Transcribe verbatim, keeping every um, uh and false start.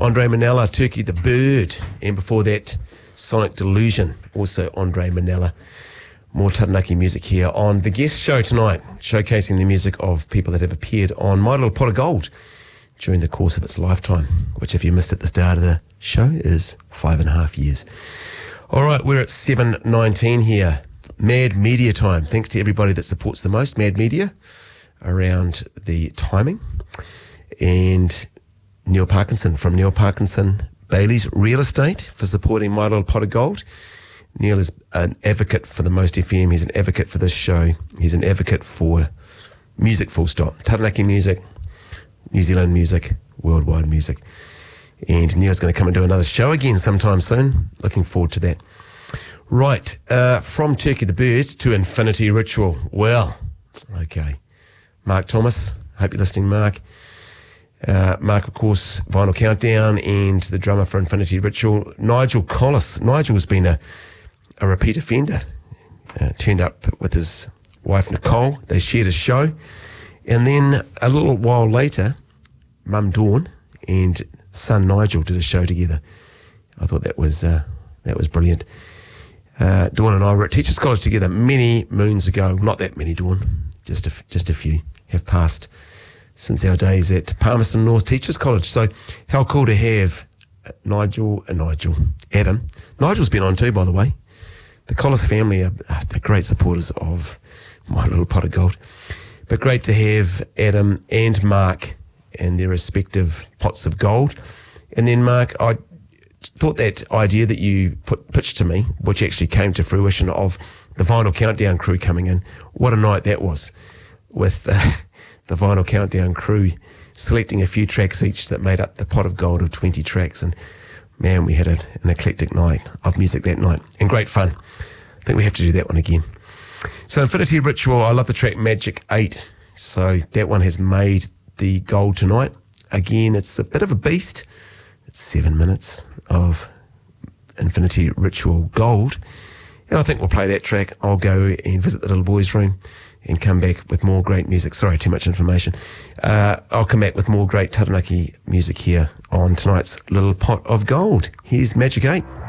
Andre Manella, Turkey the Bird, and before that, Sonic Delusion, also Andre Manella. More Taranaki music here on The Guest Show tonight, showcasing the music of people that have appeared on My Little Pot of Gold during the course of its lifetime, which, if you missed at the start of the show, is five and a half years. All right, we're at seven nineteen here. Mad Media time. Thanks to everybody that supports the most, Mad Media, around the timing. And Neil Parkinson from Neil Parkinson Bailey's Real Estate for supporting My Little Pot of Gold. Neil is an advocate for the Most F M. He's an advocate for this show. He's an advocate for music, full stop. Taranaki music, New Zealand music, worldwide music. And Neil's going to come and do another show again sometime soon. Looking forward to that. Right, uh, from Turkey the Bird to Infinity Ritual. Well, okay. Mark Thomas, hope you're listening, Mark. Uh, Mark, of course, Vinyl Countdown and the drummer for Infinity Ritual, Nigel Collis. Nigel's been a, a repeat offender. Uh, turned up with his wife, Nicole. They shared a show. And then a little while later, Mum Dawn and son Nigel did a show together. I thought that was uh, that was brilliant. Uh, Dawn and I were at Teachers College together many moons ago. Not that many, Dawn. Just a, just a few have passed since our days at Palmerston North Teachers College. So how cool to have Nigel and uh, Nigel, Adam. Nigel's been on too, by the way. The Collis family are, are great supporters of My Little Pot of Gold. But great to have Adam and Mark and their respective pots of gold. And then, Mark, I thought that idea that you put pitched to me, which actually came to fruition, of the Vinyl Countdown crew coming in, what a night that was, with uh, the Vinyl Countdown crew selecting a few tracks each that made up the pot of gold of twenty tracks. And man, we had a, an eclectic night of music that night, and great fun. I think we have to do that one again. So Infinity Ritual, I love the track Magic eight. So that one has made the gold tonight. Again, it's a bit of a beast. It's seven minutes of Infinity Ritual gold. And I think we'll play that track. I'll go and visit the little boys' room and come back with more great music. Sorry, too much information. Uh, I'll come back with more great Taranaki music here on tonight's Little Pot of Gold. Here's Magic eight.